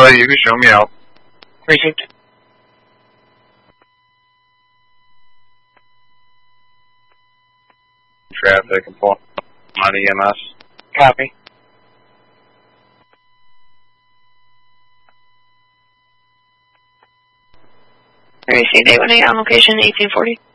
you can show me out. Precinct. Traffic and pull on EMS. Copy. Received 818 on location 1840.